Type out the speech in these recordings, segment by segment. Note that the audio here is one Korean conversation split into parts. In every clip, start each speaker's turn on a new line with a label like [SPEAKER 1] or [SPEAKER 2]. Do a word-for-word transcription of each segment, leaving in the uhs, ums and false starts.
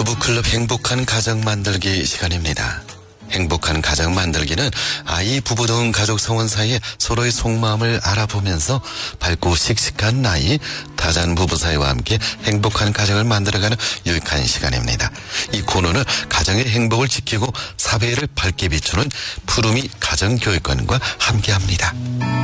[SPEAKER 1] 부부클럽 행복한 가정 만들기 시간입니다. 행복한 가정 만들기는 아이, 부부 등 가족 성원 사이에 서로의 속마음을 알아보면서 밝고 씩씩한 나이, 다자는 부부 사이와 함께 행복한 가정을 만들어가는 유익한 시간입니다. 이 코너는 가정의 행복을 지키고 사회를 밝게 비추는 푸르미 가정교육관과 함께합니다.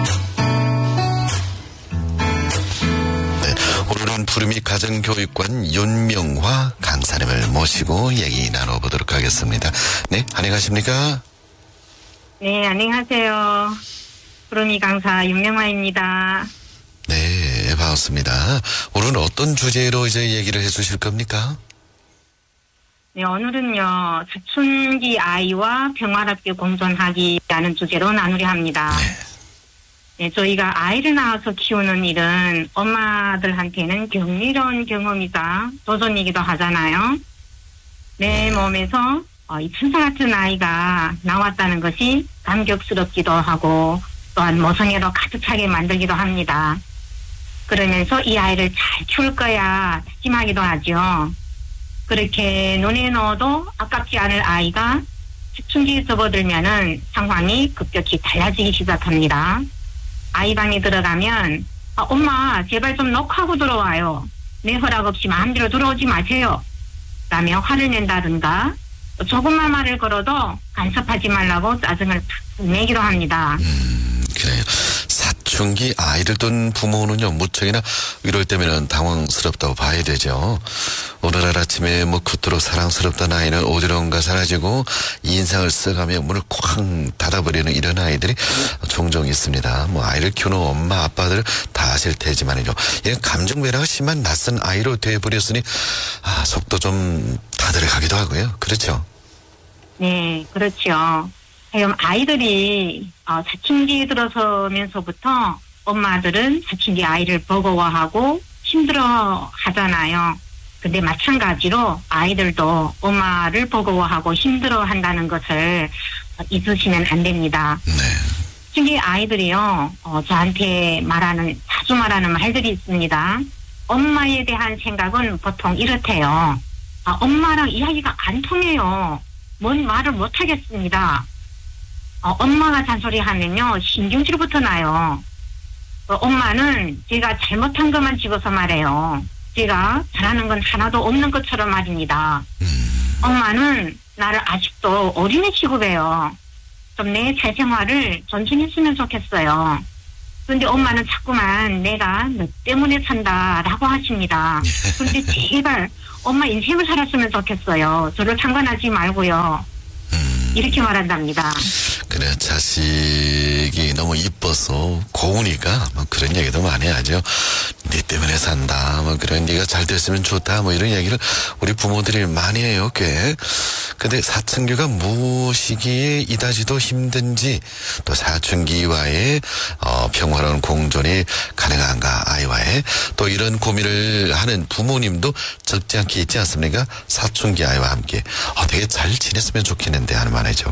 [SPEAKER 1] 오늘은 푸르미 가정교육관 윤명화 강사님을 모시고 얘기 나눠보도록 하겠습니다. 네, 안녕하십니까?
[SPEAKER 2] 네, 안녕하세요. 푸르미 강사 윤명화입니다.
[SPEAKER 1] 네, 반갑습니다. 오늘은 어떤 주제로 이제 얘기를 해주실 겁니까?
[SPEAKER 2] 네, 오늘은요, 사춘기 아이와 평화롭게 공존하기라는 주제로 나누려 합니다.
[SPEAKER 1] 네.
[SPEAKER 2] 네, 저희가 아이를 낳아서 키우는 일은 엄마들한테는 경이로운 경험이자 도전이기도 하잖아요. 내 몸에서 어, 이 천사 같은 아이가 나왔다는 것이 감격스럽기도 하고 또한 모성애로 가득 차게 만들기도 합니다. 그러면서 이 아이를 잘 키울 거야 다짐하기도 하죠. 그렇게 눈에 넣어도 아깝지 않을 아이가 사춘기에 접어들면은 상황이 급격히 달라지기 시작합니다. 아이 방에 들어가면 아, 엄마 제발 좀 녹화하고 들어와요. 내 허락 없이 마음대로 들어오지 마세요. 라며 화를 낸다든가 조금만 말을 걸어도 간섭하지 말라고 짜증을 팍 내기도 합니다.
[SPEAKER 1] 음, 그래요. 사춘기 아이를 둔 부모는요, 무척이나 이럴 때면은 당황스럽다고 봐야 되죠. 오늘 아침에 뭐 그토록 사랑스럽던 아이는 어디론가 사라지고 인상을 써가며 문을 쾅 닫아버리는 이런 아이들이 종종 있습니다. 뭐 아이를 키우는 엄마 아빠들 다 아실 테지만요, 이런 감정 변화가 심한 낯선 아이로 돼버렸으니 아, 속도 좀 다들어가기도 하고요. 그렇죠?
[SPEAKER 2] 네, 그렇죠. 그럼 아이들이 어, 사춘기에 들어서면서부터 엄마들은 사춘기 아이를 버거워하고 힘들어 하잖아요. 근데 마찬가지로 아이들도 엄마를 버거워하고 힘들어 한다는 것을 잊으시면 안 됩니다.
[SPEAKER 1] 네.
[SPEAKER 2] 사춘기 아이들이요, 어, 저한테 말하는, 자주 말하는 말들이 있습니다. 엄마에 대한 생각은 보통 이렇대요. 아, 엄마랑 이야기가 안 통해요. 뭔 말을 못 하겠습니다. 어, 엄마가 잔소리하면요, 신경질부터 나요. 어, 엄마는 제가 잘못한 것만 집어서 말해요. 제가 잘하는 건 하나도 없는 것처럼 말입니다.
[SPEAKER 1] 음.
[SPEAKER 2] 엄마는 나를 아직도 어린애 취급해요. 좀 내 사생활을 존중했으면 좋겠어요. 그런데 엄마는 자꾸만 내가 너 때문에 산다라고 하십니다. 그런데 제발 엄마 인생을 살았으면 좋겠어요. 저를 상관하지 말고요.
[SPEAKER 1] 음.
[SPEAKER 2] 이렇게 말한답니다.
[SPEAKER 1] 그래, 자식이 너무 이뻐서 고우니까 뭐 그런 얘기도 많이 하죠. 네 때문에 산다, 뭐 그런, 네가 잘 됐으면 좋다, 뭐 이런 얘기를 우리 부모들이 많이 해요, 꽤. 근데 사춘기가 무엇이기에 이다지도 힘든지, 또 사춘기와의 어, 평화로운 공존이 가능한가, 아이와의, 또 이런 고민을 하는 부모님도 적지 않게 있지 않습니까? 사춘기 아이와 함께 어떻게 잘 지냈으면 좋겠는데 하는 말이죠.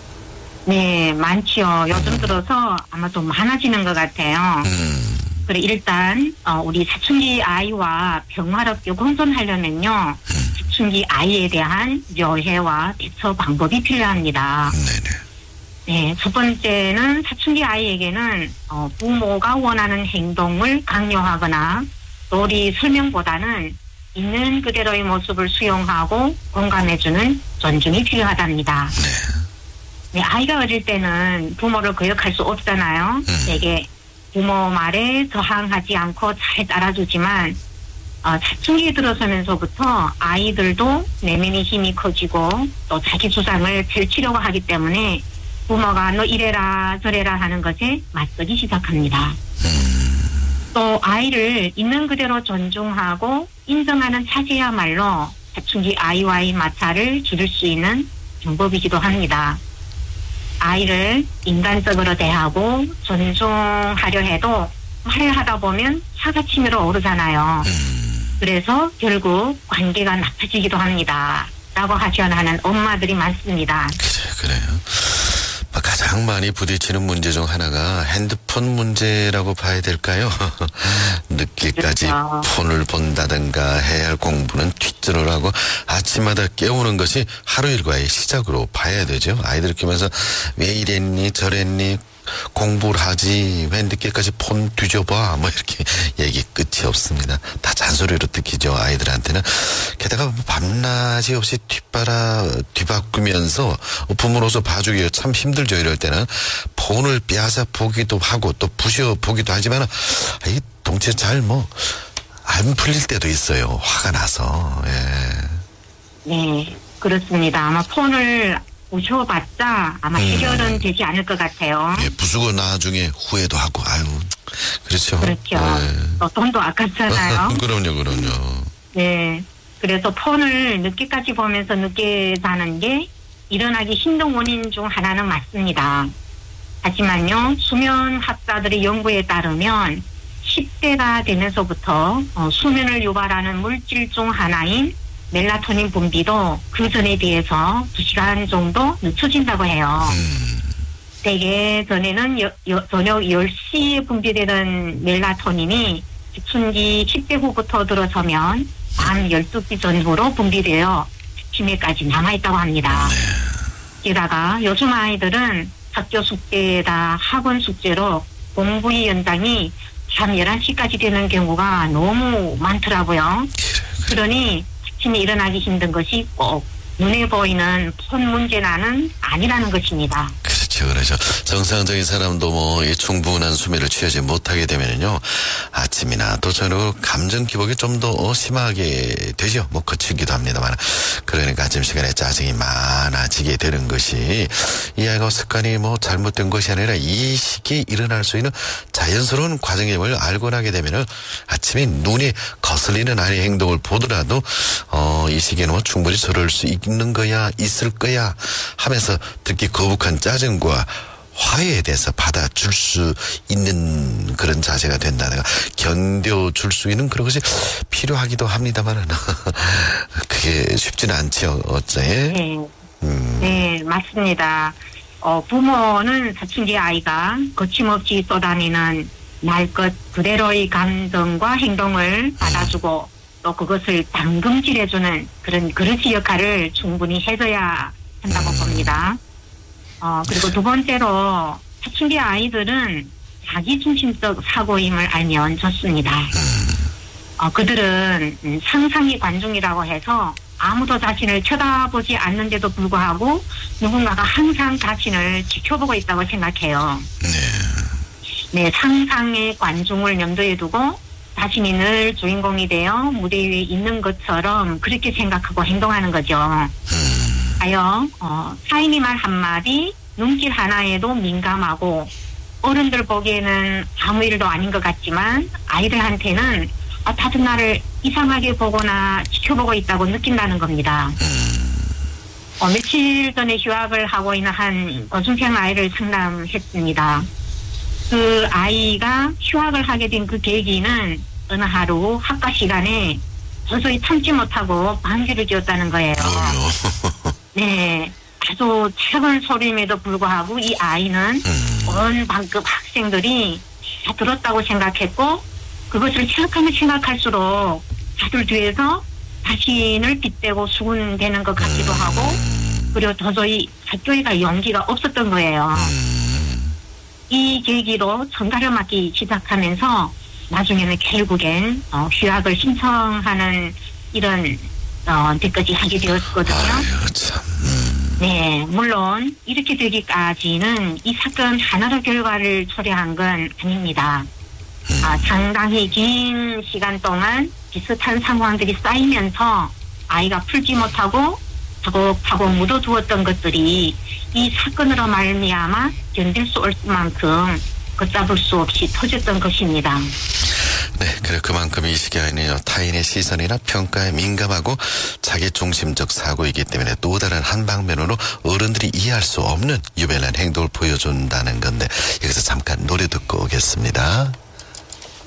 [SPEAKER 2] 네, 많지요. 요즘 들어서 아마 좀 많아지는 것 같아요.
[SPEAKER 1] 음.
[SPEAKER 2] 그래, 일단, 어, 우리 사춘기 아이와 평화롭게 공존하려면요, 사춘기 아이에 대한 묘해와 대처 방법이 필요합니다.
[SPEAKER 1] 네네.
[SPEAKER 2] 네, 첫 번째는 사춘기 아이에게는, 어, 부모가 원하는 행동을 강요하거나, 놀이 설명보다는 있는 그대로의 모습을 수용하고 공감해주는 존중이 필요하답니다.
[SPEAKER 1] 네.
[SPEAKER 2] 네, 아이가 어릴 때는 부모를 거역할 수 없잖아요.
[SPEAKER 1] 음.
[SPEAKER 2] 되게 부모 말에 저항하지 않고 잘 따라주지만 어, 사춘기에 들어서면서부터 아이들도 내면의 힘이 커지고 또 자기 주장을 펼치려고 하기 때문에 부모가 너 이래라 저래라 하는 것에 맞서기 시작합니다.
[SPEAKER 1] 음.
[SPEAKER 2] 또 아이를 있는 그대로 존중하고 인정하는 차지야말로 사춘기 아이와의 마찰을 줄일 수 있는 방법이기도 합니다. 아이를 인간적으로 대하고 존중하려 해도 말을 하다 보면 사사치미로 오르잖아요.
[SPEAKER 1] 음.
[SPEAKER 2] 그래서 결국 관계가 나빠지기도 합니다. 라고 하시하는 엄마들이 많습니다.
[SPEAKER 1] 그래, 그래요. 가장 가장 많이 부딪히는 문제 중 하나가 핸드폰 문제라고 봐야 될까요? 늦게까지
[SPEAKER 2] 그렇죠.
[SPEAKER 1] 폰을 본다든가 해야 할 공부는 뒷전을 하고 아침마다 깨우는 것이 하루 일과의 시작으로 봐야 되죠. 아이들 키우면서 왜 이랬니 저랬니 공부를 하지 왜 늦게까지 폰 뒤져봐 뭐 이렇게 얘기 끝이 없습니다. 다 잔소리로 듣기죠. 아이들한테는. 게다가 밤낮이 없이 뒷바라 뒤바꾸면서 부모로서 봐주기가 참 힘들죠. 이럴 때는 폰을 빼앗아 보기도 하고 또 부셔 보기도 하지만 이 동체 잘 뭐 안 풀릴 때도 있어요. 화가 나서. 예.
[SPEAKER 2] 네, 그렇습니다. 아마 폰을 부셔봤자 아마 해결은 되지 않을 것 같아요.
[SPEAKER 1] 예, 부수고 나중에 후회도 하고 아유 그렇죠.
[SPEAKER 2] 그렇죠.
[SPEAKER 1] 예.
[SPEAKER 2] 또 돈도 아깝잖아요.
[SPEAKER 1] 그럼요, 그럼요.
[SPEAKER 2] 네. 그래서 폰을 늦게까지 보면서 늦게 자는 게 일어나기 힘든 원인 중 하나는 맞습니다. 하지만요, 수면학자들의 연구에 따르면 십 대가 되면서부터 어, 수면을 유발하는 물질 중 하나인 멜라토닌 분비도 그 전에 비해서 두 시간 정도 늦춰진다고 해요.
[SPEAKER 1] 음.
[SPEAKER 2] 대개 전에는 여, 여, 저녁 열 시에 분비되는 멜라토닌이 사춘기 십 대 후부터 들어서면 밤 열두 시 전후로 분비되어 아침에까지 남아있다고 합니다. 게다가 요즘 아이들은 학교 숙제에다 학원 숙제로 공부의 연장이 밤 열한 시까지 되는 경우가 너무 많더라고요. 그러니 아침에 일어나기 힘든 것이 꼭 눈에 보이는 폰 문제만은 아니라는 것입니다.
[SPEAKER 1] 그렇죠, 그렇죠. 정상적인 사람도 뭐 이 충분한 수면을 취하지 못하게 되면요 아침이나 또 저녁 감정 기복이 좀 더 심하게 되죠. 뭐 거칠기도 합니다만 그러니까 아침 시간에 짜증이 많아지게 되는 것이 이 아이가 습관이 뭐 잘못된 것이 아니라 이 시기에 일어날 수 있는 자연스러운 과정임을 알고 나게 되면은 아침에 눈이 거슬리는 아이의 행동을 보더라도 어, 이 시기에는 뭐 충분히 저럴 수 있는 거야 있을 거야 하면서 듣기 거북한 짜증과 화해에 대해서 받아줄 수 있는 그런 자세가 된다든가 견뎌줄 수 있는 그런 것이 필요하기도 합니다만은 그게 쉽지는 않죠. 어째?
[SPEAKER 2] 네,
[SPEAKER 1] 음.
[SPEAKER 2] 네 맞습니다. 어, 부모는 사춘기 아이가 거침없이 쏟아내는 날 것 그대로의 감정과 행동을 받아주고 또 그것을 당금질해주는 그런 그릇의 역할을 충분히 해줘야 한다고 봅니다. 어, 그리고 두 번째로 사춘기 아이들은 자기중심적 사고임을 알면 좋습니다. 어, 그들은 상상의 관중이라고 해서 아무도 자신을 쳐다보지 않는데도 불구하고 누군가가 항상 자신을 지켜보고 있다고 생각해요. 네, 상상의 관중을 염두에 두고 자신이 늘 주인공이 되어 무대 위에 있는 것처럼 그렇게 생각하고 행동하는 거죠. 하여 어, 사인이 말 한마디, 눈길 하나에도 민감하고 어른들 보기에는 아무 일도 아닌 것 같지만 아이들한테는 아, 다들 나를 이상하게 보거나 지켜보고 있다고 느낀다는 겁니다. 어, 며칠 전에 휴학을 하고 있는 한 고중생 아이를 상담했습니다. 그 아이가 휴학을 하게 된 그 계기는 어느 하루 학과 시간에 도저히 참지 못하고 방귀를 쥐었다는 거예요. 네, 아주 작은 소리임에도 불구하고 이 아이는 온 반급 학생들이 다 들었다고 생각했고 그것을 생각하면 생각할수록 다들 뒤에서 자신을 빗대고 수군대는 것 같기도 하고 그리고 도저히 학교에 갈 용기가 없었던 거예요. 이 계기로 전가를 맞기 시작하면서 나중에는 결국엔 어, 휴학을 신청하는 이런 어, 데까지 하게 되었거든요.
[SPEAKER 1] 아유, 참. 음.
[SPEAKER 2] 네, 물론 이렇게 되기까지는 이 사건 하나로 결과를 초래한 건 아닙니다. 아, 상당히 긴 시간 동안 비슷한 상황들이 쌓이면서 아이가 풀지 못하고 차곡차곡 묻어두었던 것들이 이 사건으로 말미암아 견딜 수 없을 만큼 걷잡을 수 없이 터졌던 것입니다.
[SPEAKER 1] 네, 그래 그만큼 이 시기에는요 타인의 시선이나 평가에 민감하고 자기 중심적 사고이기 때문에 또 다른 한 방면으로 어른들이 이해할 수 없는 유별난 행동을 보여준다는 건데 여기서 잠깐 노래 듣고 오겠습니다.